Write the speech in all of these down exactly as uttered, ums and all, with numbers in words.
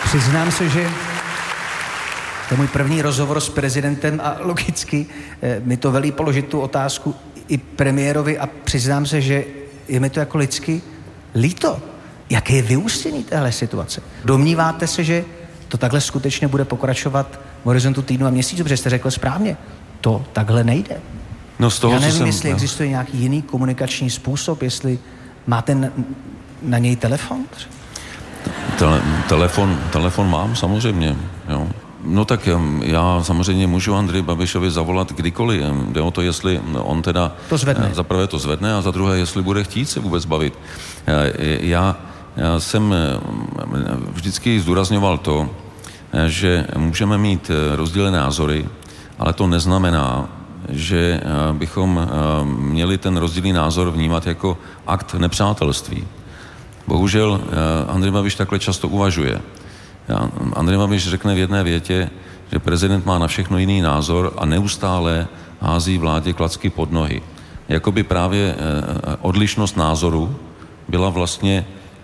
Přiznám se, že to je můj první rozhovor s prezidentem a logicky eh, mi to velí položit tu otázku i premiérovi a přiznám se, že je mi to jako lidsky líto. Jaké je vyústění téhle situace? Domníváte se, že to takhle skutečně bude pokračovat v horizontu týdnu a měsíců, protože jste řekl správně, to takhle nejde. No z toho, Já nevím, jsem, jestli no. existuje nějaký jiný komunikační způsob, jestli máte na, na něj telefon? Tele, telefon, telefon mám samozřejmě, jo. No tak já samozřejmě můžu Andreji Babišovi zavolat kdykoliv. Jde o to, jestli on teda to zvedne. Za prvé to zvedne a za druhé, jestli bude chtít se vůbec bavit. Já, já jsem vždycky zdůrazňoval to, že můžeme mít rozdílné názory, ale to neznamená, že bychom měli ten rozdílný názor vnímat jako akt nepřátelství. Bohužel Andrej Babiš takhle často uvažuje. Andrej Babiš řekne v jedné větě, že prezident má na všechno jiný názor a neustále hází vládě klacky pod nohy. Jakoby právě odlišnost názoru byla vlastně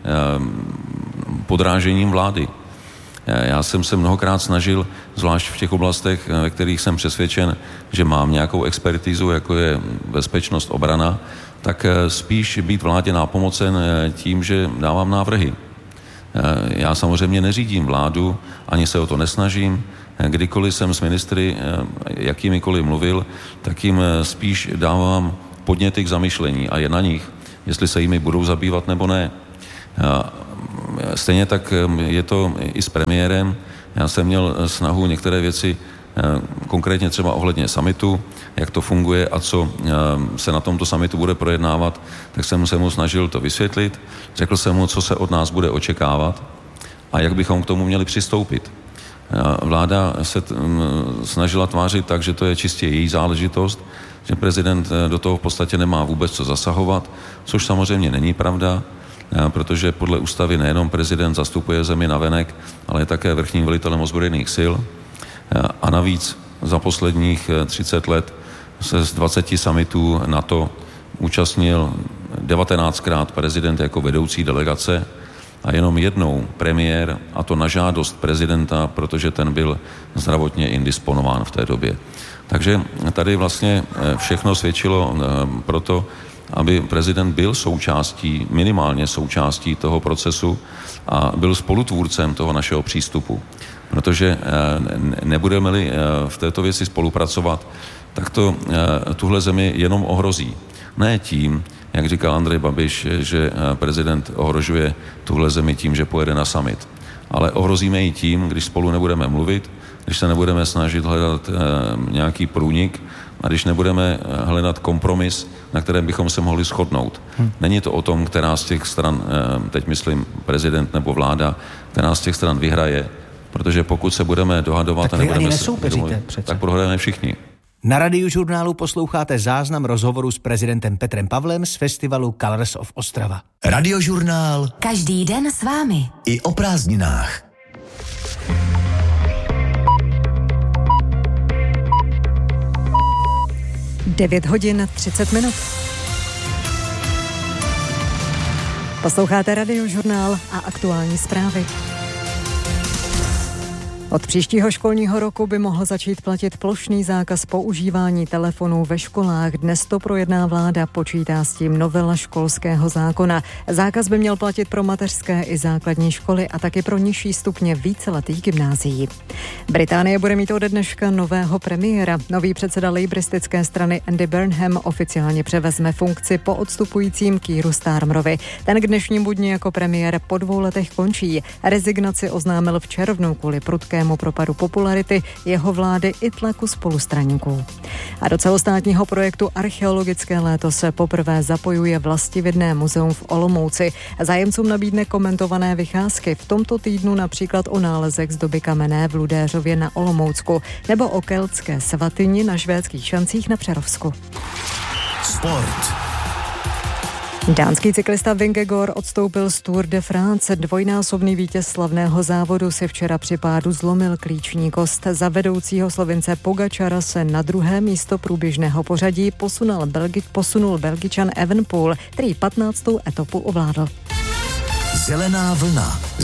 podrážením vlády. Já jsem se mnohokrát snažil, zvlášť v těch oblastech, ve kterých jsem přesvědčen, že mám nějakou expertizu, jako je bezpečnost, obrana, tak spíš být vládě nápomocen tím, že dávám návrhy. Já samozřejmě neřídím vládu, ani se o to nesnažím. Kdykoliv jsem s ministry jakýmikoliv mluvil, tak jim spíš dávám podněty k zamyšlení a je na nich, jestli se jimi budou zabývat nebo ne. Stejně tak je to i s premiérem. Já jsem měl snahu některé věci, konkrétně třeba ohledně summitu, jak to funguje a co se na tomto summitu bude projednávat, tak jsem se mu snažil to vysvětlit. Řekl jsem mu, co se od nás bude očekávat a jak bychom k tomu měli přistoupit. Vláda se t- snažila tvářit tak, že to je čistě její záležitost, že prezident do toho v podstatě nemá vůbec co zasahovat, což samozřejmě není pravda, protože podle ústavy nejenom prezident zastupuje zemi navenek, ale je také vrchním velitelem ozbrojených sil. A navíc za posledních třicet let se z dvaceti summitů NATO účastnil devatenáctkrát prezident jako vedoucí delegace a jenom jednou premiér, a to na žádost prezidenta, protože ten byl zdravotně indisponován v té době. Takže tady vlastně všechno svědčilo proto, aby prezident byl součástí, minimálně součástí toho procesu a byl spolutvůrcem toho našeho přístupu. Protože nebudeme-li v této věci spolupracovat, tak to tuhle zemi jenom ohrozí. Ne tím, jak říkal Andrej Babiš, že prezident ohrožuje tuhle zemi tím, že pojede na summit. Ale ohrozíme ji tím, když spolu nebudeme mluvit, když se nebudeme snažit hledat nějaký průnik a když nebudeme hledat kompromis, na kterém bychom se mohli shodnout. Hmm. Není to o tom, která z těch stran, teď myslím prezident nebo vláda, která z těch stran vyhraje, protože pokud se budeme dohadovat tak a nebudeme se domluvit, tak prohrajeme všichni. Na Radiožurnálu posloucháte záznam rozhovoru s prezidentem Petrem Pavlem z festivalu Colors of Ostrava. Radiožurnál. Každý den s vámi. I o prázdninách. devět hodin třicet minut. Posloucháte Radiožurnál a aktuální zprávy. Od příštího školního roku by mohl začít platit plošný zákaz používání telefonů ve školách. Dnes to projedná vláda, počítá s tím novela školského zákona. Zákaz by měl platit pro mateřské i základní školy a taky pro nižší stupně víceletých gymnázií. Británie bude mít ode dneška nového premiéra. Nový předseda lejbristické strany Andy Burnham oficiálně převezme funkci po odstupujícím Keeru Starmerovi. Ten k dnešnímu dni jako premiér po dvou letech končí. Rezignaci oznámil v červnu kvůli prudkému propadu popularity jeho vlády i tlaku spolustraníků. A do celostátního projektu Archeologické léto se poprvé zapojuje Vlastivědné muzeum v Olomouci. Zájemcům nabídne komentované vycházky. V tomto týdnu například o nálezech z doby kamenné v Ludéřově na Olomoucku nebo o keltské svatyni na švédských Šancích na Přerovsku. Sport. Dánský cyklista Vingegaard odstoupil z Tour de France. Dvojnásobný vítěz slavného závodu si včera při pádu zlomil klíční kost. Za vedoucího Slovince Pogačara se na druhé místo průběžného pořadí posunul, Belgi- posunul Belgičan Evenepoel, který patnáctou etapu ovládl. Zelená vlna.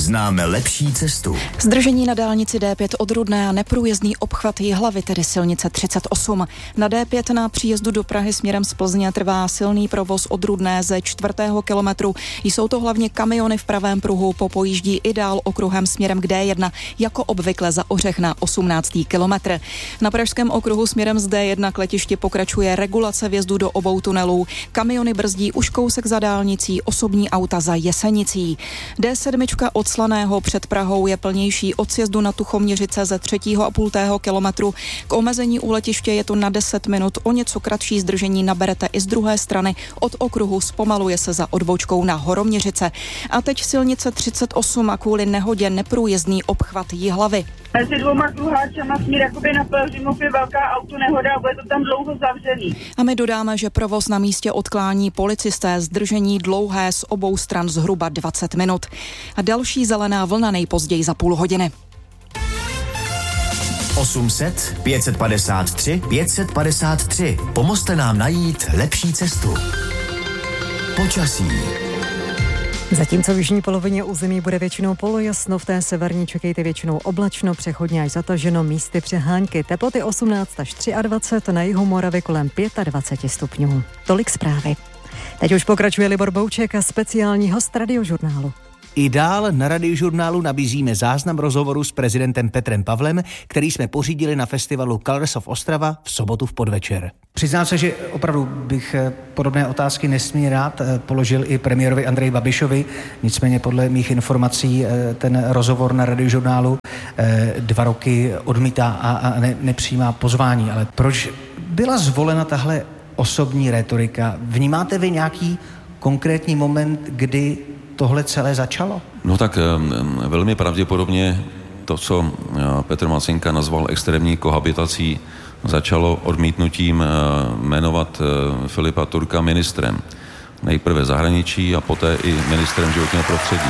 známe lepší cestu. Zdržení na dálnici D pět od Rudné a neprůjezdný obchvat Jihlavy, tedy silnice třicet osm. Na D pět na příjezdu do Prahy směrem z Plzně trvá silný provoz od Rudné ze čtvrtého kilometru. Jsou to hlavně kamiony v pravém pruhu, popojíždí i dál okruhem směrem k D jedna, jako obvykle za Ořech na osmnáctý kilometr. Na pražském okruhu směrem z D jedna k letišti pokračuje regulace vjezdu do obou tunelů. Kamiony brzdí už kousek za dálnicí, osobní auta za Jesenicí. D sedm od Slaného před Prahou je plnější od sjezdu na Tuchoměřice ze třetího a půltého kilometru. K omezení u letiště je to na deset minut, o něco kratší zdržení naberete i z druhé strany. Od okruhu zpomaluje se za odbočkou na Horoměřice. A teď silnice třicet osm a kvůli nehodě neprůjezdný obchvat Jihlavy. Mezi dvouma kruháčama směr jakoby na Pelhřimov je velká autonehoda a bude to tam dlouho zavřený. A my dodáme, že provoz na místě odklání policisté, zdržení dlouhé z obou stran zhruba dvacet minut. A další zelená vlna nejpozději za půl hodiny. osm set, pět set padesát tři, pět set padesát tři. Pomozte nám najít lepší cestu. Počasí. Zatímco v jižní polovině území bude většinou polojasno, v té severní čekejte většinou oblačno, přechodně až zataženo, místy přehánky. Teploty osmnáct až dvacet tři, na jihu Moravy kolem dvacet pět stupňů. Tolik zprávy. Teď už pokračuje Libor Bouček a speciální host Radiožurnálu. I dál na Radiožurnálu nabízíme záznam rozhovoru s prezidentem Petrem Pavlem, který jsme pořídili na festivalu Colors of Ostrava v sobotu v podvečer. Přiznám se, že opravdu bych podobné otázky nesmírně rád položil i premiérovi Andreji Babišovi, nicméně podle mých informací ten rozhovor na Radiožurnálu dva roky odmítá a ne, nepřijímá pozvání. Ale proč byla zvolena tahle osobní retorika? Vnímáte vy nějaký konkrétní moment, kdy tohle celé začalo? No tak velmi pravděpodobně to, co Petr Macinka nazval extrémní kohabitací, začalo odmítnutím jmenovat Filipa Turka ministrem. Nejprve zahraničí a poté i ministrem životního prostředí.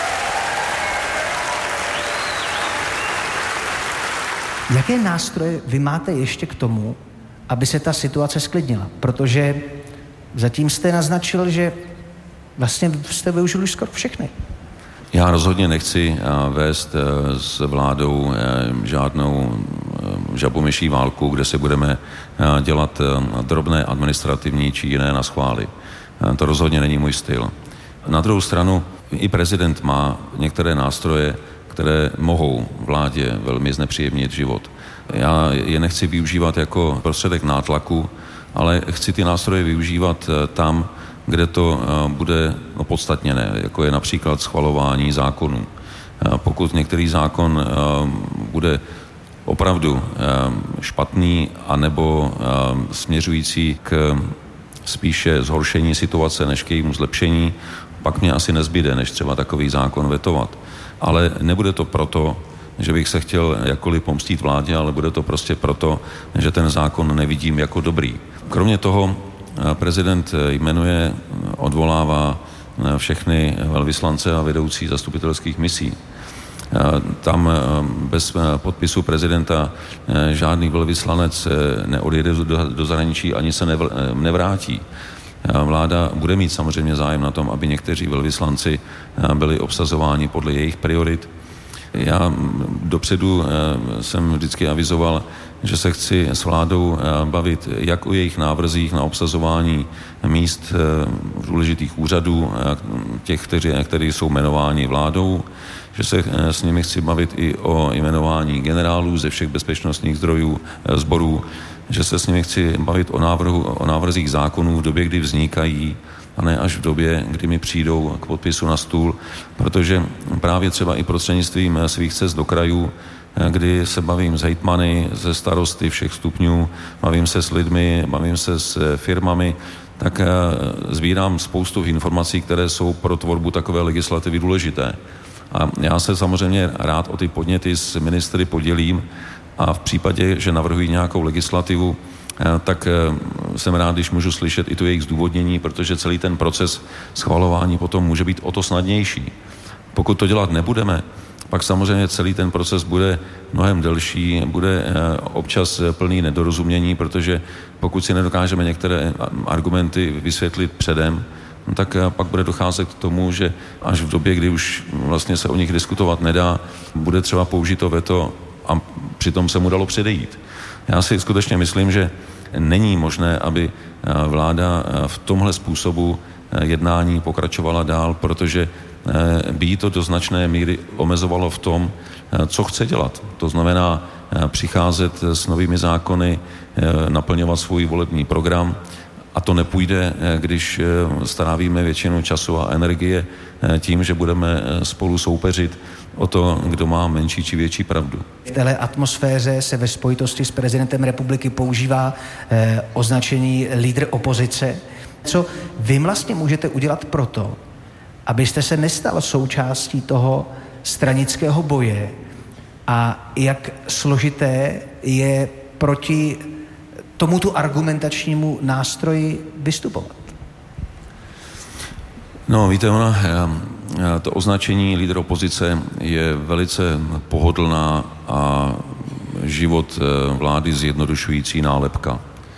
Jaké nástroje vy máte ještě k tomu, aby se ta situace sklidnila? Protože zatím jste naznačil, že vlastně jste využili skoro všechny. Já rozhodně nechci vést s vládou žádnou žabomyší válku, kde si budeme dělat drobné administrativní či jiné naschvály. To rozhodně není můj styl. Na druhou stranu i prezident má některé nástroje, které mohou vládě velmi znepříjemnit život. Já je nechci využívat jako prostředek nátlaku, ale chci ty nástroje využívat tam, kde to bude opodstatněné, jako je například schvalování zákonů. Pokud některý zákon bude opravdu špatný anebo směřující k spíše zhoršení situace než k jejímu zlepšení, pak mě asi nezbyde, než třeba takový zákon vetovat. Ale nebude to proto, že bych se chtěl jakkoliv pomstít vládě, ale bude to prostě proto, že ten zákon nevidím jako dobrý. Kromě toho prezident jmenuje, odvolává všechny velvyslance a vedoucí zastupitelských misí. Tam bez podpisu prezidenta žádný velvyslanec neodjede do zahraničí ani se nevrátí. Vláda bude mít samozřejmě zájem na tom, aby někteří velvyslanci byli obsazováni podle jejich priorit. Já dopředu jsem vždycky avizoval, že se chci s vládou bavit jak o jejich návrzích na obsazování míst v důležitých úřadů, těch, kteří, kteří jsou jmenováni vládou, že se s nimi chci bavit i o jmenování generálů ze všech bezpečnostních zdrojů, sborů, že se s nimi chci bavit o, návrhu, o návrzích zákonů v době, kdy vznikají, a ne až v době, kdy mi přijdou k podpisu na stůl, protože právě třeba i prostřednictvím svých cest do krajů, kdy se bavím s hejtmany, se starosty všech stupňů, bavím se s lidmi, bavím se s firmami, tak sbírám spoustu informací, které jsou pro tvorbu takové legislativy důležité. A já se samozřejmě rád o ty podněty s ministry podělím a v případě, že navrhují nějakou legislativu, tak jsem rád, když můžu slyšet i to jejich zdůvodnění, protože celý ten proces schvalování potom může být o to snadnější. Pokud to dělat nebudeme, pak samozřejmě celý ten proces bude mnohem delší, bude občas plný nedorozumění, protože pokud si nedokážeme některé argumenty vysvětlit předem, no tak pak bude docházet k tomu, že až v době, kdy už vlastně se o nich diskutovat nedá, bude třeba použít to veto a přitom se mu dalo předejít. Já si skutečně myslím, že není možné, aby vláda v tomhle způsobu jednání pokračovala dál, protože by jí to do značné míry omezovalo v tom, co chce dělat. To znamená přicházet s novými zákony, naplňovat svůj volební program, a to nepůjde, když strávíme většinu času a energie tím, že budeme spolu soupeřit o to, kdo má menší či větší pravdu. V téhle atmosféře se ve spojitosti s prezidentem republiky používá eh, označení lídr opozice. Co vy vlastně můžete udělat proto, abyste se nestal součástí toho stranického boje a jak složité je proti tomuto argumentačnímu nástroji vystupovat? No, víte, ona, to označení lídr opozice je velice pohodlná a život vlády zjednodušující nálepka.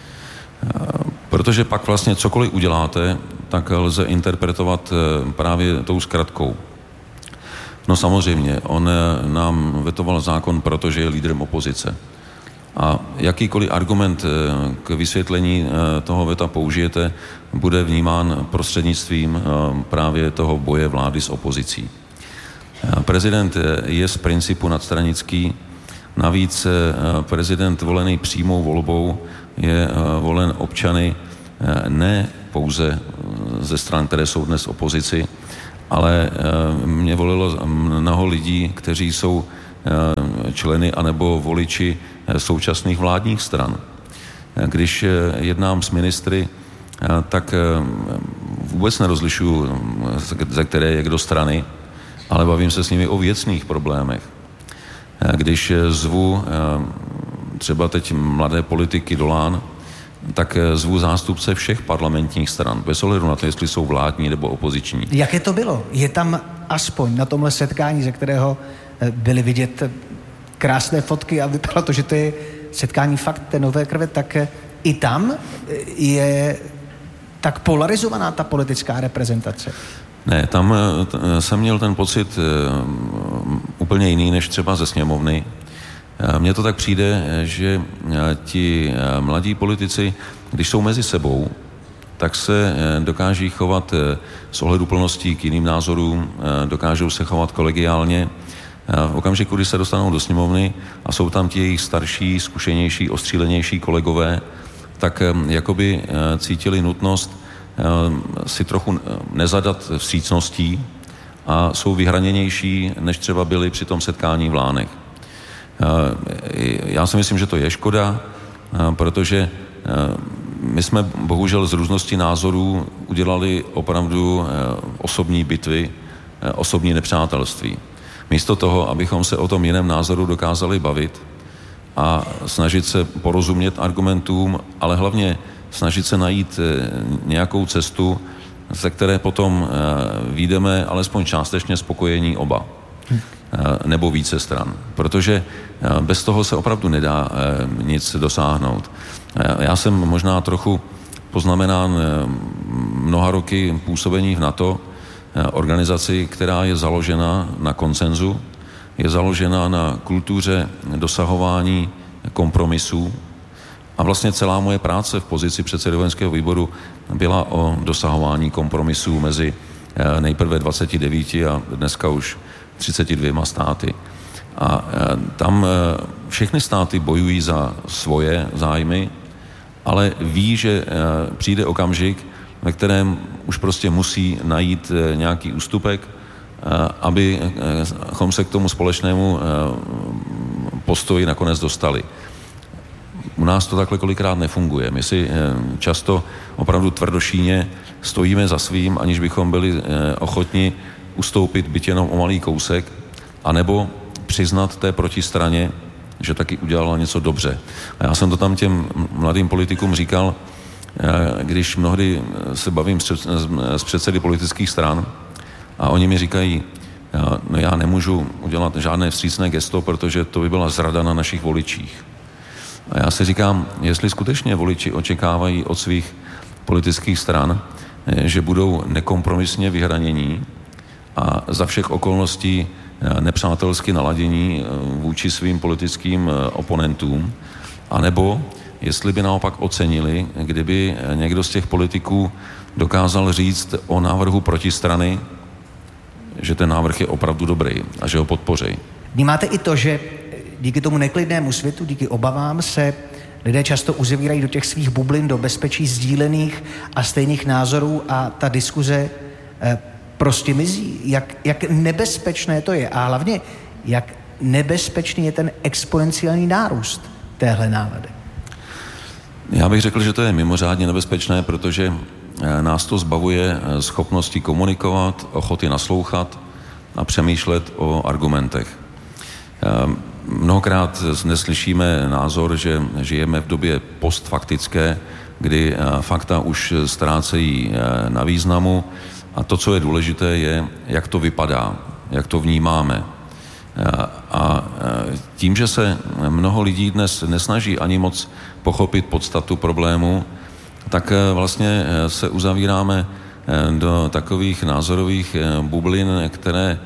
Protože pak vlastně cokoliv uděláte, tak lze interpretovat právě tou zkratkou. No samozřejmě, on nám vetoval zákon, protože je lídrem opozice. A jakýkoliv argument k vysvětlení toho veta použijete, bude vnímán prostřednictvím právě toho boje vlády s opozicí. Prezident je z principu nadstranický, navíc prezident volený přímou volbou je volen občany ne pouze ze stran, které jsou dnes v opozici, ale mě volilo mnoho lidí, kteří jsou členy anebo voliči současných vládních stran. Když jednám s ministry, tak vůbec nerozlišuju, ze které je kdo strany, ale bavím se s nimi o věcných problémech. Když zvu třeba teď mladé politiky do Lán, tak zvu zástupce všech parlamentních stran, bez ohledu na to, jestli jsou vládní nebo opoziční. Jaké to bylo? Je tam aspoň na tomhle setkání, ze kterého byly vidět krásné fotky a vypadalo to, že to je setkání fakt té nové krve, tak i tam je tak polarizovaná ta politická reprezentace? Ne, tam jsem měl ten pocit úplně jiný než třeba ze sněmovny. Mně to tak přijde, že ti mladí politici, když jsou mezi sebou, tak se dokáží chovat s ohleduplností k jiným názorům, dokážou se chovat kolegiálně. V okamžiku, kdy se dostanou do sněmovny a jsou tam ti jejich starší, zkušenější, ostřílenější kolegové, tak jakoby cítili nutnost si trochu nezadat vstřícností a jsou vyhraněnější, než třeba byli při tom setkání v Lánech. Já si myslím, že to je škoda, protože my jsme bohužel z různosti názorů udělali opravdu osobní bitvy, osobní nepřátelství. Místo toho, abychom se o tom jiném názoru dokázali bavit a snažit se porozumět argumentům, ale hlavně snažit se najít nějakou cestu, ze které potom vyjdeme alespoň částečně spokojení oba. Nebo více stran. Protože bez toho se opravdu nedá nic dosáhnout. Já jsem možná trochu poznamenán mnoha roky působení v NATO, organizaci, která je založena na konsenzu, je založena na kultuře dosahování kompromisů. A vlastně celá moje práce v pozici předsedy vojenského výboru byla o dosahování kompromisů mezi nejprve dvaceti devíti a dneska už třiceti dvěma státy. A tam všechny státy bojují za svoje zájmy, ale ví, že přijde okamžik, ve kterém už prostě musí najít nějaký ústupek, abychom se k tomu společnému postoji nakonec dostali. U nás to takhle kolikrát nefunguje. My si často opravdu tvrdošíně stojíme za svým, aniž bychom byli ochotni ustoupit byť jenom o malý kousek, anebo přiznat té protistraně, že taky udělala něco dobře. A já jsem to tam těm mladým politikům říkal, když mnohdy se bavím s předsedy politických stran a oni mi říkají, no já nemůžu udělat žádné vstřícné gesto, protože to by byla zrada na našich voličích. A já si říkám, jestli skutečně voliči očekávají od svých politických stran, že budou nekompromisně vyhranění a za všech okolností nepřátelsky naladění vůči svým politickým oponentům, anebo jestli by naopak ocenili, kdyby někdo z těch politiků dokázal říct o návrhu protistrany, že ten návrh je opravdu dobrý a že ho podpoří. Vnímáte i to, že díky tomu neklidnému světu, díky obavám se lidé často uzavírají do těch svých bublin, do bezpečí sdílených a stejných názorů a ta diskuze eh, prostě mizí. Jak, jak nebezpečné to je a hlavně, jak nebezpečný je ten exponenciální nárůst téhle nálady. Já bych řekl, že to je mimořádně nebezpečné, protože nás to zbavuje schopnosti komunikovat, ochoty naslouchat a přemýšlet o argumentech. Mnohokrát neslyšíme názor, že žijeme v době postfaktické, kdy fakta už ztrácejí na významu a to, co je důležité, je, jak to vypadá, jak to vnímáme. A tím, že se mnoho lidí dnes nesnaží ani moc pochopit podstatu problému, tak vlastně se uzavíráme do takových názorových bublin, které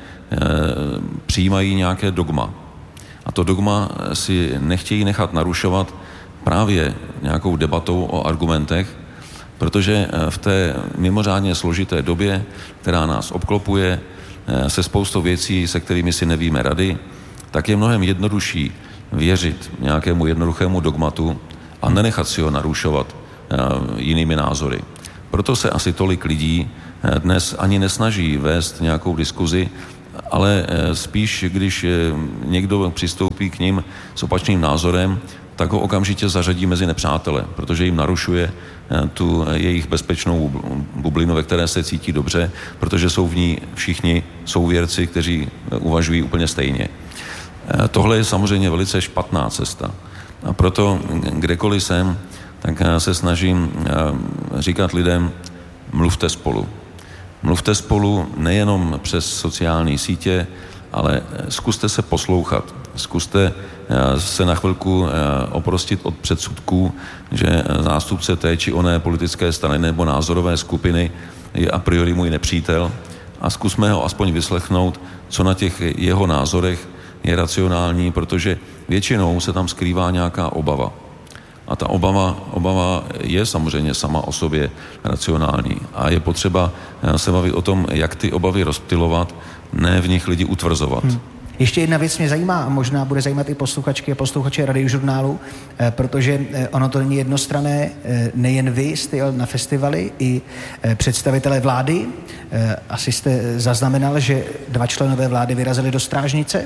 přijímají nějaké dogma. A to dogma si nechtějí nechat narušovat právě nějakou debatou o argumentech, protože v té mimořádně složité době, která nás obklopuje, se spoustou věcí, se kterými si nevíme rady, tak je mnohem jednodušší věřit nějakému jednoduchému dogmatu a nenechat si ho narušovat jinými názory. Proto se asi tolik lidí dnes ani nesnaží vést nějakou diskuzi, ale spíš, když někdo přistoupí k ním s opačným názorem, tak ho okamžitě zařadí mezi nepřátele, protože jim narušuje tu jejich bezpečnou bublinu, ve které se cítí dobře, protože jsou v ní všichni souvěrci, kteří uvažují úplně stejně. Tohle je samozřejmě velice špatná cesta. A proto kdekoliv jsem, tak se snažím říkat lidem, mluvte spolu. Mluvte spolu nejenom přes sociální sítě, ale zkuste se poslouchat. Zkuste se na chvilku oprostit od předsudků, že zástupce té či oné politické strany nebo názorové skupiny je a priori můj nepřítel a zkusme ho aspoň vyslechnout, co na těch jeho názorech je racionální, protože většinou se tam skrývá nějaká obava. A ta obava, obava je samozřejmě sama o sobě racionální. A je potřeba se bavit o tom, jak ty obavy rozptylovat, ne v nich lidi utvrzovat. Hmm. Ještě jedna věc mě zajímá a možná bude zajímat i posluchačky a posluchače Radiožurnálu, protože ono to není jednostranné, nejen vy jste jel na festivaly, i představitelé vlády. Asi jste zaznamenal, že dva členové vlády vyrazili do Strážnice.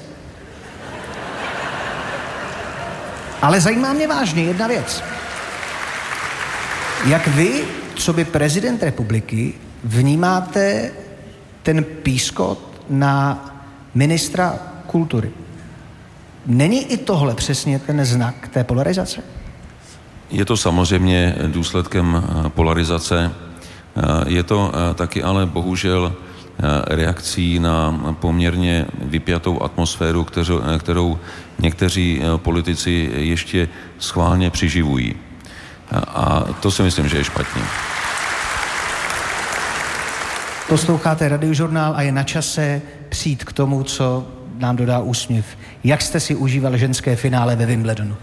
Ale zajímá mě vážně jedna věc. Jak vy, co by prezident republiky, vnímáte ten pískot na ministra kultury? Není i tohle přesně ten znak té polarizace? Je to samozřejmě důsledkem polarizace. Je to taky ale bohužel reakcí na poměrně vypjatou atmosféru, kterou, kterou někteří politici ještě schválně přiživují. A to si myslím, že je špatně. Posloucháte Radiožurnál a je na čase přijít k tomu, co nám dodá úsměv. Jak jste si užíval ženské finále ve Wimbledonu?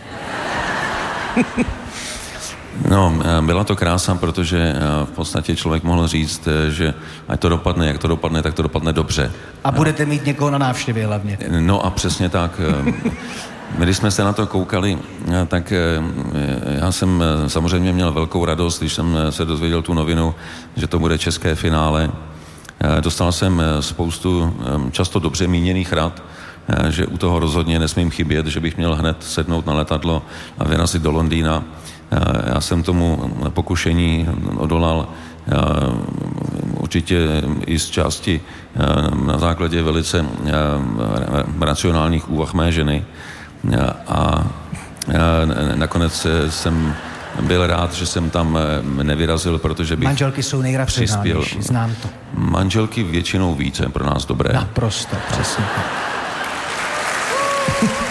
No, byla to krása, protože v podstatě člověk mohl říct, že ať to dopadne, jak to dopadne, tak to dopadne dobře. A budete mít někoho na návštěvě hlavně. No a přesně tak. My, když jsme se na to koukali, tak já jsem samozřejmě měl velkou radost, když jsem se dozvěděl tu novinu, že to bude české finále. Dostal jsem spoustu často dobře míněných rad, že u toho rozhodně nesmím chybět, že bych měl hned sednout na letadlo a vyrazit do Londýna. Já jsem tomu pokušení odolal určitě i z části na základě velice racionálních úvah mé ženy. A nakonec jsem byl rád, že jsem tam nevyrazil, protože bych manželky jsou nejracionálnější, znám to. Manželky většinou více pro nás dobré. Naprosto, přesně tak.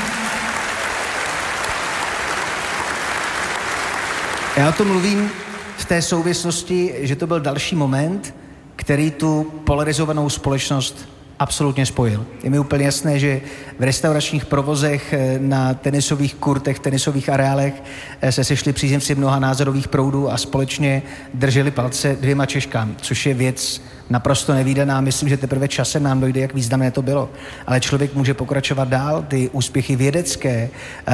Já o tom mluvím v té souvislosti, že to byl další moment, který tu polarizovanou společnost absolutně spojil. Je mi úplně jasné, že v restauračních provozech, na tenisových kurtech, tenisových areálech se sešli příznivci mnoha názorových proudů a společně drželi palce dvěma Češkám, což je věc naprosto nevídaná. Myslím, že teprve časem nám dojde, jak významné to bylo. Ale člověk může pokračovat dál, ty úspěchy vědecké,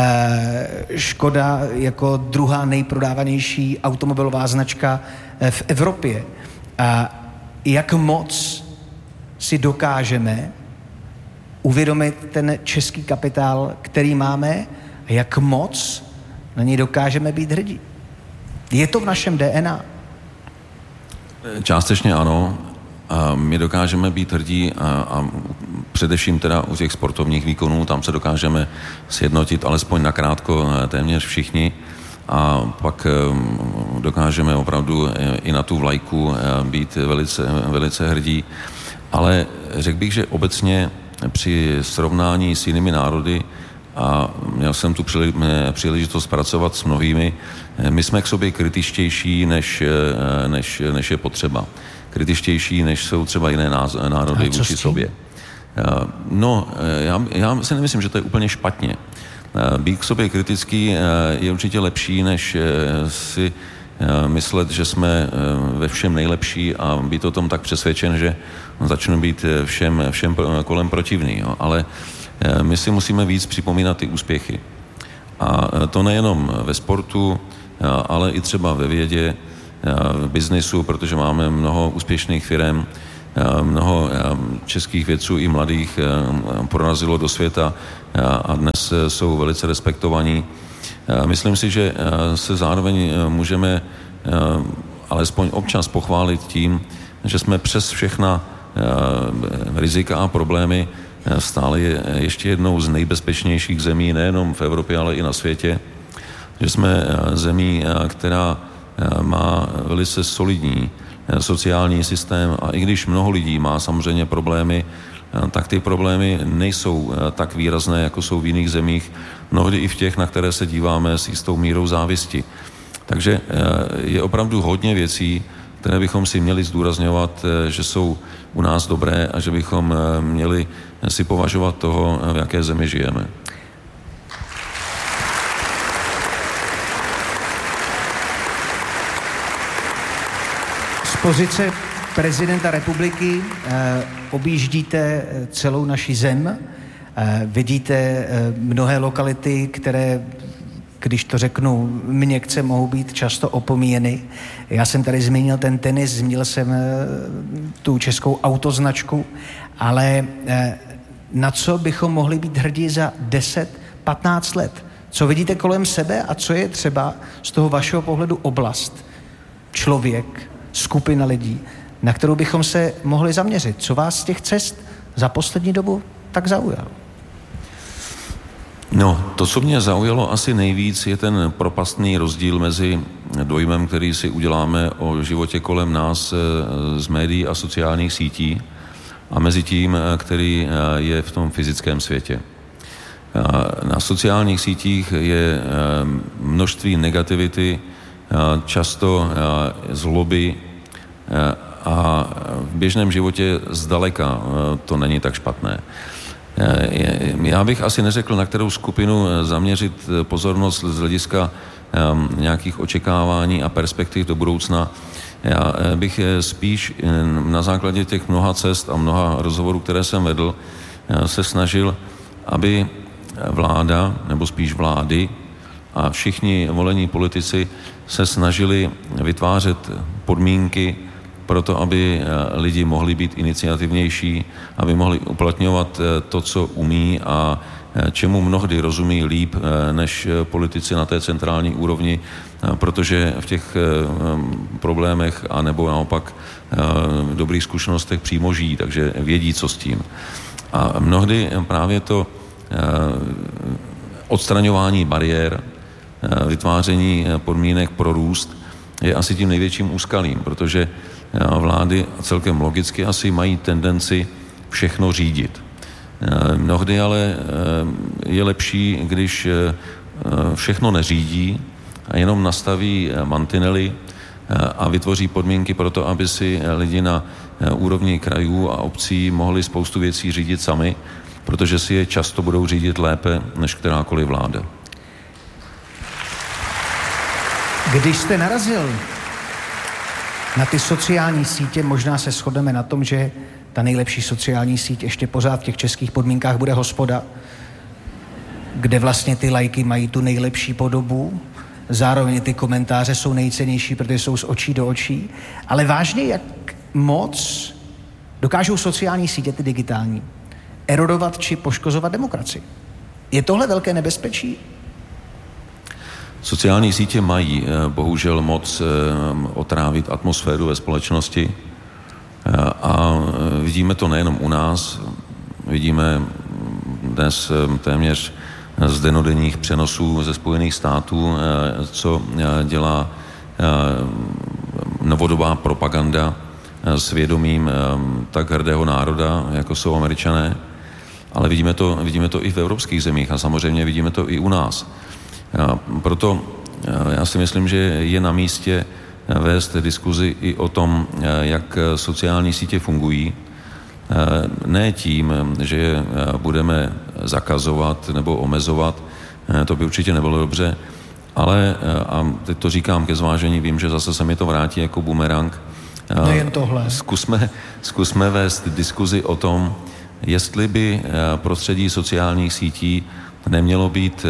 Škoda jako druhá nejprodávanější automobilová značka v Evropě. A jak moc si dokážeme uvědomit ten český kapitál, který máme, a jak moc na něj dokážeme být hrdí. Je to v našem D N A? Částečně ano. A my dokážeme být hrdí a, a především teda u těch sportovních výkonů, tam se dokážeme sjednotit alespoň nakrátko téměř všichni a pak dokážeme opravdu i na tu vlajku být velice, velice hrdí. Ale řekl bych, že obecně při srovnání s jinými národy, a měl jsem tu příležitost pracovat s mnohými, my jsme k sobě kritičtější, než, než, než je potřeba. Kritičtější, než jsou třeba jiné národy vůči sobě. No, já, já si nemyslím, že to je úplně špatně. Být k sobě kritický je určitě lepší, než si myslet, že jsme ve všem nejlepší a být o tom tak přesvědčen, že začnu být všem, všem kolem protivný. Jo. Ale my si musíme víc připomínat ty úspěchy. A to nejenom ve sportu, ale i třeba ve vědě, v biznisu, protože máme mnoho úspěšných firem, mnoho českých vědců i mladých prorazilo do světa a dnes jsou velice respektovaní. Myslím si, že se zároveň můžeme alespoň občas pochválit tím, že jsme přes všechna rizika a problémy stále ještě jednou z nejbezpečnějších zemí, nejenom v Evropě, ale i na světě. Že jsme zemí, která má velice solidní sociální systém a i když mnoho lidí má samozřejmě problémy, tak ty problémy nejsou tak výrazné, jako jsou v jiných zemích, mnohdy i v těch, na které se díváme s jistou mírou závisti. Takže je opravdu hodně věcí, které bychom si měli zdůrazňovat, že jsou u nás dobré a že bychom měli si považovat toho, v jaké zemi žijeme. Z pozice prezidenta republiky eh, objíždíte celou naši zem, eh, vidíte eh, mnohé lokality, které, když to řeknu měkce, mohou být často opomíjeny. Já jsem tady zmínil ten tenis, zmínil jsem eh, tu českou autoznačku, ale eh, na co bychom mohli být hrdí za deset patnáct let? Co vidíte kolem sebe a co je třeba z toho vašeho pohledu oblast, člověk, skupina lidí, na kterou bychom se mohli zaměřit? Co vás z těch cest za poslední dobu tak zaujalo? No, to, co mě zaujalo asi nejvíc, je ten propastný rozdíl mezi dojmem, který si uděláme o životě kolem nás z médií a sociálních sítí a mezi tím, který je v tom fyzickém světě. Na sociálních sítích je množství negativity, často zloby a v běžném životě zdaleka to není tak špatné. Já bych asi neřekl, na kterou skupinu zaměřit pozornost z hlediska nějakých očekávání a perspektiv do budoucna. Já bych spíš na základě těch mnoha cest a mnoha rozhovorů, které jsem vedl, se snažil, aby vláda, nebo spíš vlády a všichni volení politici se snažili vytvářet podmínky pro to, aby lidi mohli být iniciativnější, aby mohli uplatňovat to, co umí a čemu mnohdy rozumí líp než politici na té centrální úrovni, protože v těch problémech a nebo naopak v dobrých zkušenostech přímo žijí, takže vědí, co s tím. A mnohdy právě to odstraňování bariér, vytváření podmínek pro růst je asi tím největším úskalím, protože vlády celkem logicky asi mají tendenci všechno řídit. Mnohdy ale je lepší, když všechno neřídí a jenom nastaví mantinely, a vytvoří podmínky pro to, aby si lidi na úrovni krajů a obcí mohli spoustu věcí řídit sami, protože si je často budou řídit lépe než kterákoliv vláda. Když jste narazil na ty sociální sítě, možná se shodneme na tom, že ta nejlepší sociální síť ještě pořád v těch českých podmínkách bude Hospoda, kde vlastně ty lajky mají tu nejlepší podobu, zároveň ty komentáře jsou nejcennější, protože jsou z očí do očí. Ale vážně, jak moc dokážou sociální sítě, ty digitální, erodovat či poškozovat demokracii? Je tohle velké nebezpečí? Sociální sítě mají bohužel moc otrávit atmosféru ve společnosti a vidíme to nejenom u nás, vidíme dnes téměř z dennodenních přenosů ze Spojených států, co dělá novodobá propaganda s vědomím tak hrdého národa, jako jsou Američané, ale vidíme to, vidíme to i v evropských zemích a samozřejmě vidíme to i u nás. Proto já si myslím, že je na místě vést diskuzi i o tom, jak sociální sítě fungují. Ne tím, že je budeme zakazovat nebo omezovat, to by určitě nebylo dobře, ale, a teď to říkám ke zvážení, vím, že zase se mi to vrátí jako bumerang. Nejen tohle. Zkusme, zkusme vést diskuzi o tom, jestli by prostředí sociálních sítí nemělo být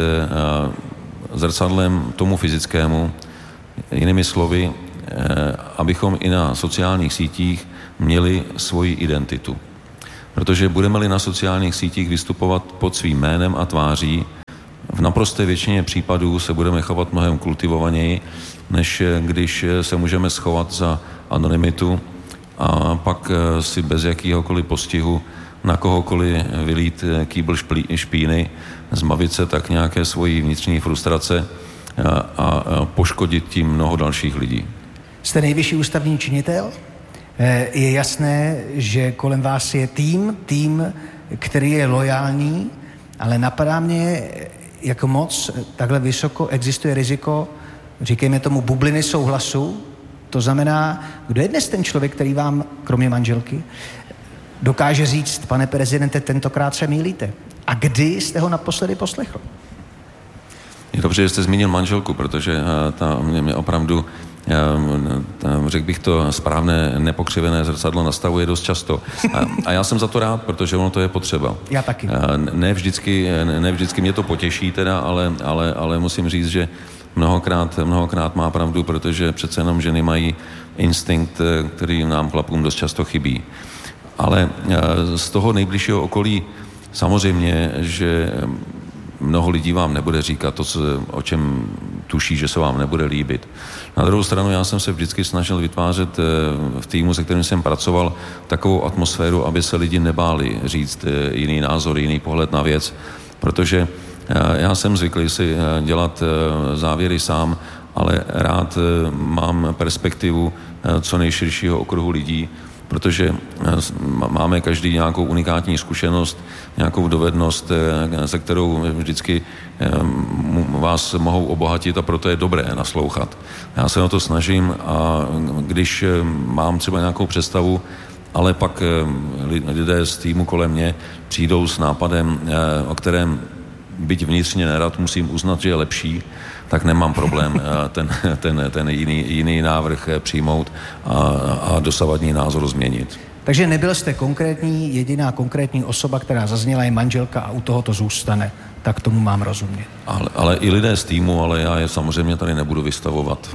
zrcadlem tomu fyzickému, jinými slovy, abychom i na sociálních sítích měli svoji identitu. Protože budeme-li na sociálních sítích vystupovat pod svým jménem a tváří, v naprosté většině případů se budeme chovat mnohem kultivovaněji, než když se můžeme schovat za anonymitu a pak si bez jakýhokoliv postihu na kohokoliv vylít kýbl špíny, zbavit se tak nějaké svojí vnitřní frustrace a, a poškodit tím mnoho dalších lidí. Jste nejvyšší ústavní činitel? Je jasné, že kolem vás je tým, tým, který je lojální, ale napadá mě, jak moc takhle vysoko existuje riziko, říkejme tomu, bubliny souhlasu. To znamená, kdo je dnes ten člověk, který vám, kromě manželky, dokáže říct, pane prezidente, tentokrát se mýlíte. A kdy jste ho naposledy poslechl? Je dobře, že jste zmínil manželku, protože ta mě opravdu, řekl bych to, správné nepokřivené zrcadlo nastavuje dost často. A, a já jsem za to rád, protože ono to je potřeba. Já taky. Ne vždycky, ne vždycky mě to potěší teda, ale, ale, ale musím říct, že mnohokrát, mnohokrát má pravdu, protože přece jenom ženy mají instinkt, který nám chlapům dost často chybí. Ale z toho nejbližšího okolí samozřejmě, že mnoho lidí vám nebude říkat to, co, o čem tuší, že se vám nebude líbit. Na druhou stranu já jsem se vždycky snažil vytvářet v týmu, se kterým jsem pracoval, takovou atmosféru, aby se lidi nebáli říct jiný názor, jiný pohled na věc, protože já jsem zvyklý si dělat závěry sám, ale rád mám perspektivu co nejširšího okruhu lidí, protože máme každý nějakou unikátní zkušenost, nějakou dovednost, se kterou vždycky vás mohou obohatit a proto je dobré naslouchat. Já se o to snažím a když mám třeba nějakou představu, ale pak lidé z týmu kolem mě přijdou s nápadem, o kterém byť vnitřně nerad musím uznat, že je lepší, tak nemám problém ten, ten, ten jiný, jiný návrh přijmout a, a dosavadní názor změnit. Takže nebyl jste konkrétní, jediná konkrétní osoba, která zazněla, je manželka a u toho to zůstane. Tak tomu mám rozumět. Ale, ale i lidé z týmu, ale já je samozřejmě tady nebudu vystavovat.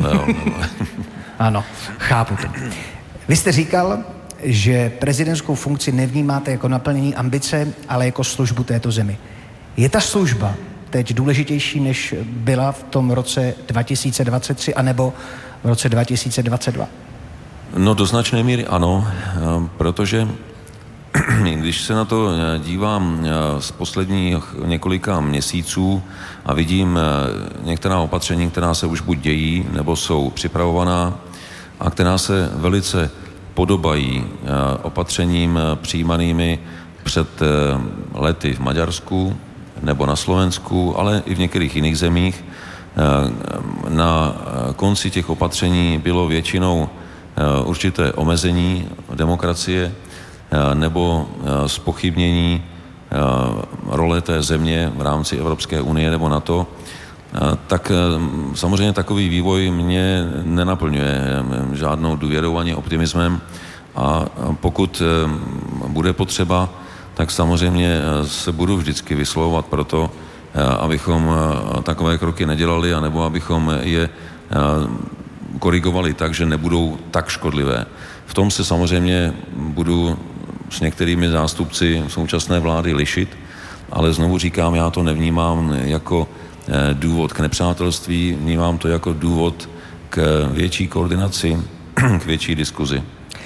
Ano, chápu to. Vy jste říkal, že prezidentskou funkci nevnímáte jako naplnění ambice, ale jako službu této zemi. Je ta služba teď důležitější, než byla v tom roce dva tisíce dvacet tři anebo v roce dva tisíce dvacet dva? No do značné míry ano, protože když se na to dívám z posledních několika měsíců a vidím některá opatření, která se už buď dějí, nebo jsou připravovaná a která se velice podobají opatřením přijímanými před lety v Maďarsku nebo na Slovensku, ale i v některých jiných zemích, Na konci těch opatření bylo většinou určité omezení demokracie nebo zpochybnění role té země v rámci Evropské unie nebo NATO, tak samozřejmě takový vývoj mě nenaplňuje žádnou důvěrou ani optimismem a pokud bude potřeba, tak samozřejmě se budu vždycky vyslovovat pro to, abychom takové kroky nedělali, anebo abychom je korigovali tak, že nebudou tak škodlivé. V tom se samozřejmě budu s některými zástupci současné vlády lišit, ale znovu říkám, já to nevnímám jako důvod k nepřátelství, vnímám to jako důvod k větší koordinaci, k větší diskuzi.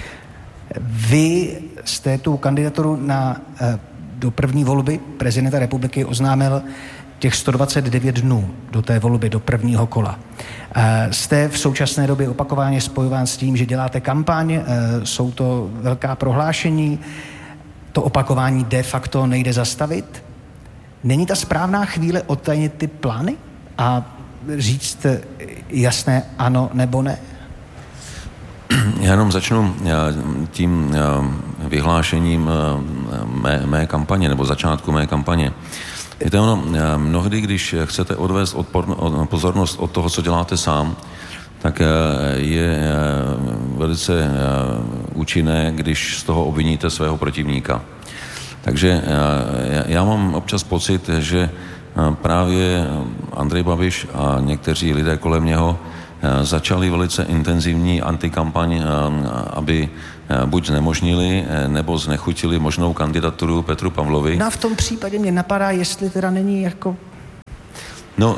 Vy jste tu kandidaturu na, do první volby prezidenta republiky oznámil těch sto dvacet devět dnů do té volby, do prvního kola. Jste v současné době opakovaně spojován s tím, že děláte kampaň, jsou to velká prohlášení, to opakování de facto nejde zastavit. Není ta správná chvíle odtajnit ty plány a říct jasné ano nebo ne? Já jenom začnu tím vyhlášením mé, mé kampaně, nebo začátku mé kampaně. Víte, ono, mnohdy, když chcete odvést odpor, pozornost od toho, co děláte sám, tak je velice účinné, když z toho obviníte svého protivníka. Takže já mám občas pocit, že právě Andrej Babiš a někteří lidé kolem něho začali velice intenzivní antikampaň, aby buď znemožnili, nebo znechutili možnou kandidaturu Petru Pavlovi. No a v tom případě mě napadá, jestli teda není jako... No,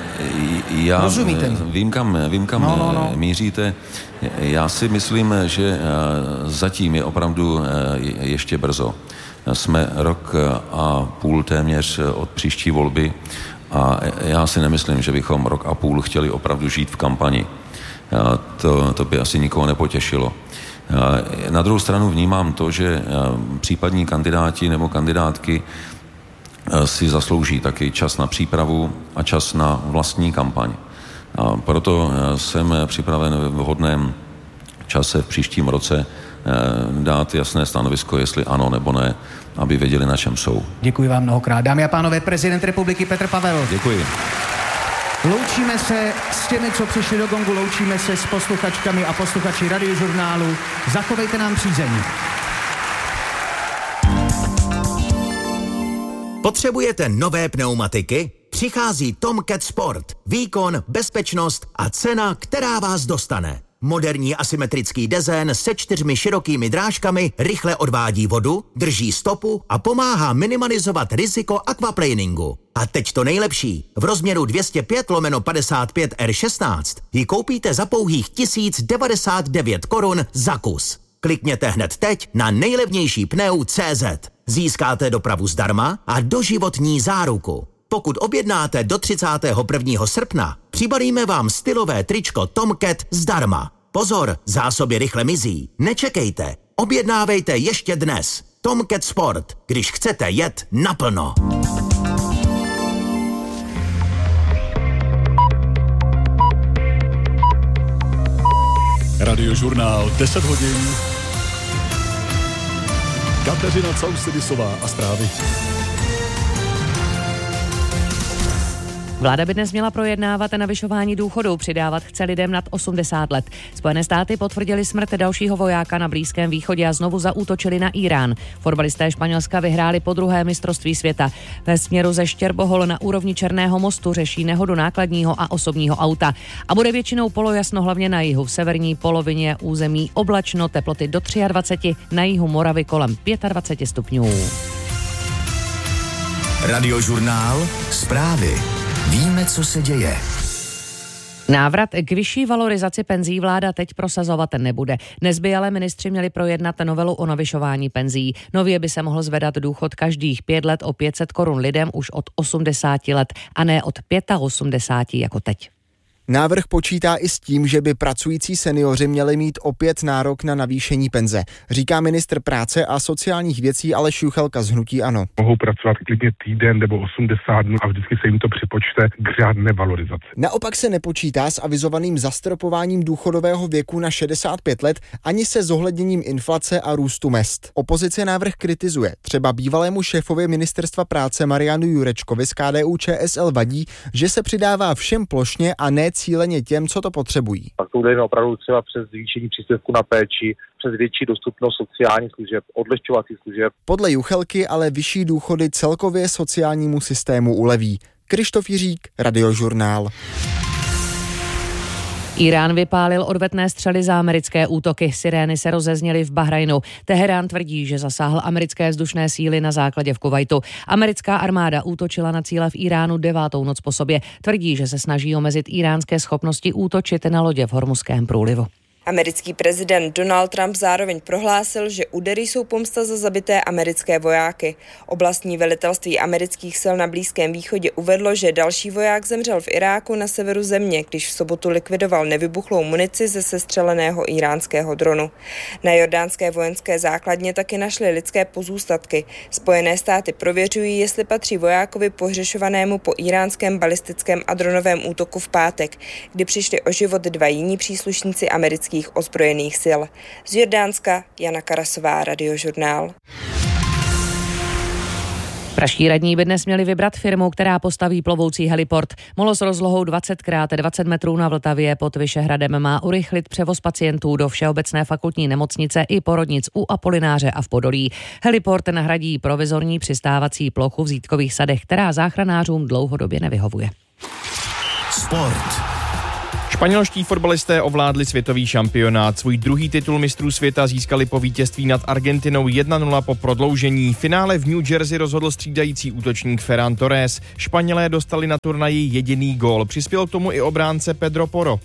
já Rozumíte? vím, kam, vím, kam no, no, no. míříte. Já si myslím, že zatím je opravdu ještě brzo. Jsme rok a půl téměř od příští volby a já si nemyslím, že bychom rok a půl chtěli opravdu žít v kampani. To, to by asi nikoho nepotěšilo. Na druhou stranu vnímám to, že případní kandidáti nebo kandidátky si zaslouží taky čas na přípravu a čas na vlastní kampaň. A proto jsem připraven v vhodném čase v příštím roce dát jasné stanovisko, jestli ano nebo ne, aby věděli, na čem jsou. Děkuji vám mnohokrát. Dámy a pánové, prezident republiky Petr Pavel. Děkuji. Loučíme se s těmi, co přišli do Gongu, loučíme se s posluchačkami a posluchači Radiožurnálu. Zachovejte nám přízeň. Potřebujete nové pneumatiky? Přichází Tomcat Sport. Výkon, bezpečnost a cena, která vás dostane. Moderní asymetrický dezén se čtyřmi širokými drážkami rychle odvádí vodu, drží stopu a pomáhá minimalizovat riziko aquaplaningu. A teď to nejlepší. V rozměru dvě stě pět lomeno padesát pět R šestnáct ji koupíte za pouhých tisíc devadesát devět korun za kus. Klikněte hned teď na nejlevnější pneu tečka cé zet. Získáte dopravu zdarma a doživotní záruku. Pokud objednáte do třicátého prvního srpna, přibalíme vám stylové tričko Tomcat zdarma. Pozor, zásoby rychle mizí. Nečekejte, objednávejte ještě dnes. Tomcat Sport, když chcete jet naplno. Radiožurnál deset hodin. Kateřina Causedisová a zprávy. Vláda by dnes měla projednávat navyšování důchodů, přidávat chce lidem nad osmdesát let. Spojené státy potvrdili smrt dalšího vojáka na Blízkém východě a znovu zaútočili na Irán. Fotbalisté Španělska vyhráli po druhé mistrovství světa. Ve směru ze Štěrbohol na úrovni Černého mostu řeší nehodu nákladního a osobního auta. A bude většinou polojasno hlavně na jihu. V severní polovině území oblačno, teploty do dvacet tři, na jihu Moravy kolem dvacet pět stupňů. Radiožurnál zprávy. Víme, co se děje. Návrat k vyšší valorizaci penzí vláda teď prosazovat nebude. Dnes by ale ministři měli projednat novelu o navyšování penzí. Nově by se mohl zvedat důchod každých pět let o pět set korun lidem už od osmdesáti let a ne od osmdesáti pěti jako teď. Návrh počítá i s tím, že by pracující seniori měli mít opět nárok na navýšení penze, říká ministr práce a sociálních věcí Aleš Juchelka z hnutí ANO. Mohou pracovat klidně týden nebo osmdesát dnů a vždycky se jim to připočte k řádné valorizaci. Naopak se nepočítá s avizovaným zastropováním důchodového věku na šedesát pět let ani se zohledněním inflace a růstu mezd. Opozice návrh kritizuje. Třeba bývalému šéfovi ministerstva práce Marianu Jurečkovi z K D U Č S L vadí, že se přidává všem plošně a ne cíleně těm, co to potřebují. Pak to jde opravdu třeba přes zvýšení příspěvku na péči, přes větší dostupnost sociálních služeb, odlehčovacích služeb. Podle Juchelky ale vyšší důchody celkově sociálnímu systému uleví. Krištof Jiřík, Radiožurnál. Irán vypálil odvetné střely za americké útoky. Sirény se rozezněly v Bahrajnu. Teherán tvrdí, že zasáhl americké vzdušné síly na základě v Kuvajtu. Americká armáda útočila na cíle v Iránu devátou noc po sobě. Tvrdí, že se snaží omezit iránské schopnosti útočit na lodě v Hormuzském průlivu. Americký prezident Donald Trump zároveň prohlásil, že údery jsou pomsta za zabité americké vojáky. Oblastní velitelství amerických sil na Blízkém východě uvedlo, že další voják zemřel v Iráku na severu země, když v sobotu likvidoval nevybuchlou munici ze sestřeleného iránského dronu. Na jordánské vojenské základně taky našli lidské pozůstatky. Spojené státy prověřují, jestli patří vojákovi pohřešovanému po iránském balistickém a dronovém útoku v pátek, kdy přišli o život dva jiní příslušníci amerických ozbrojených sil. Z Jordánska Jana Karasová, Radiožurnál. Pražští radní by dnes měli vybrat firmu, která postaví plovoucí heliport. Molo s rozlohou dvacet krát dvacet metrů na Vltavě pod Vyšehradem má urychlit převoz pacientů do Všeobecné fakultní nemocnice i porodnic u Apolináře a v Podolí. Heliport nahradí provizorní přistávací plochu v Zítkových sadech, která záchranářům dlouhodobě nevyhovuje. Sport. Španělští fotbalisté ovládli světový šampionát. Svůj druhý titul mistrů světa získali po vítězství nad Argentinou jedna nula po prodloužení. Finále v New Jersey rozhodl střídající útočník Ferran Torres. Španělé dostali na turnaji jediný gól. Přispěl k tomu i obránce Pedro Porro.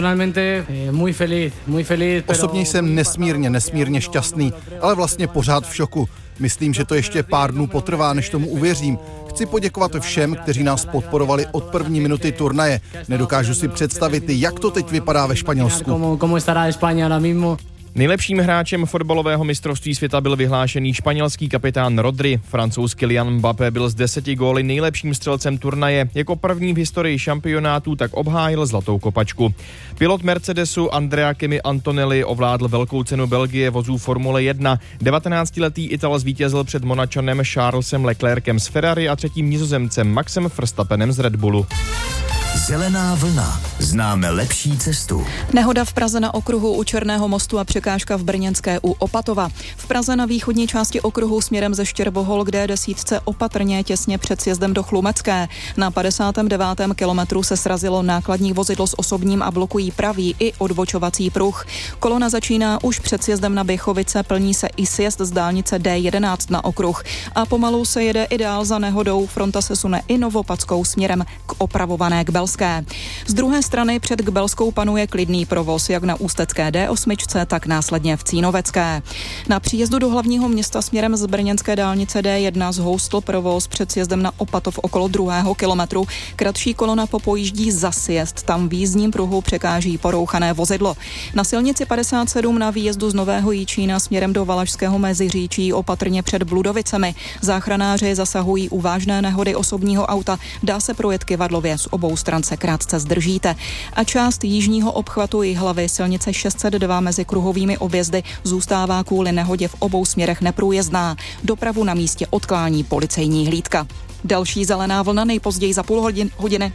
Osobně jsem nesmírně, nesmírně šťastný, ale vlastně pořád v šoku. Myslím, že to ještě pár dnů potrvá, než tomu uvěřím. Chci poděkovat všem, kteří nás podporovali od první minuty turnaje. Nedokážu si představit, jak to teď vypadá ve Španělsku. Nejlepším hráčem fotbalového mistrovství světa byl vyhlášený španělský kapitán Rodri. Francouz Kylian Mbappé byl z deseti góly nejlepším střelcem turnaje. Jako první v historii šampionátu tak obhájil zlatou kopačku. Pilot Mercedesu Andrea Kimi Antonelli ovládl velkou cenu Belgie vozů Formule jedna. devatenáctiletý Ital zvítězil před Monačanem Charlesem Leclerkem z Ferrari a třetím Nizozemcem Maxem Verstappenem z Red Bullu. Zelená vlna. Známe lepší cestu. Nehoda v Praze na okruhu u Černého mostu a překážka v Brněnské u Opatova. V Praze na východní části okruhu směrem ze Štěrbohol k D deset opatrně těsně před sjezdem do Chlumecké. Na padesátém devátém kilometru se srazilo nákladní vozidlo s osobním a blokují pravý i odbočovací pruh. Kolona začíná už před sjezdem na Běchovice, plní se i sjezd z dálnice D jedenáct na okruh. A pomalu se jede i dál za nehodou, fronta se sune i Novopadskou směrem k opravované Kbelské. Z druhé strany před Kbelskou panuje klidný provoz, jak na ústecké D osm, tak následně v Cínovecké. Na příjezdu do hlavního města směrem z brněnské dálnice D jedna zhoustl provoz před sjezdem na Opatov okolo druhého kilometru. Kratší kolona popojíždí za sjezd, tam v jízdním pruhu překáží porouchané vozidlo. Na silnici padesát sedm na výjezdu z Nového Jičína směrem do Valašského Meziříčí opatrně před Bludovicemi. Záchranáři zasahují u vážné nehody osobního auta, dá se projet Kyvadlově, z obou stran se krátce zdržíte. A část jižního obchvatu Jihlavy silnice šest set dva mezi kruhovými objezdy zůstává kvůli nehodě v obou směrech neprůjezdná. Dopravu na místě odklání policejní hlídka. Další zelená vlna nejpozději za půl hodin, hodiny.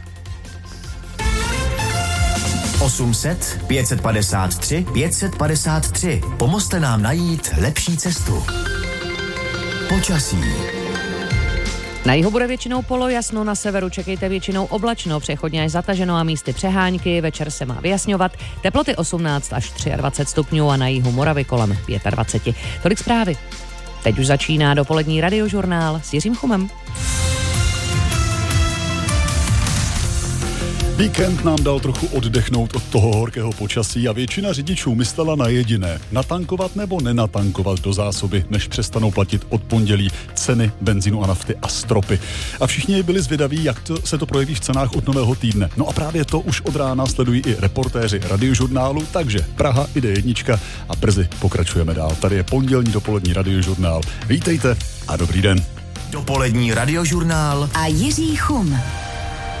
osm set, pět set padesát tři, pět set padesát tři. Pomozte nám najít lepší cestu. Počasí. Na jihu bude většinou polojasno, na severu čekejte většinou oblačno, přechodně až zataženo a místy přehánky, večer se má vyjasňovat, teploty osmnáct až dvacet tři stupňů a na jihu Moravy kolem dvacet pět. Tolik zprávy. Teď už začíná dopolední Radiožurnál s Jiřím Chumem. Víkend nám dal trochu oddechnout od toho horkého počasí a většina řidičů myslela na jediné: natankovat nebo nenatankovat do zásoby, než přestanou platit od pondělí ceny benzínu a nafty a stropy. A všichni byli zvědaví, jak to, se to projeví v cenách od nového týdne. No a právě to už od rána sledují i reportéři Radiožurnálu, takže Praha ide jednička a brzy pokračujeme dál. Tady je pondělní dopolední Radiožurnál. Vítejte a dobrý den. Dopolední Radiožurnál a Jiří Chum.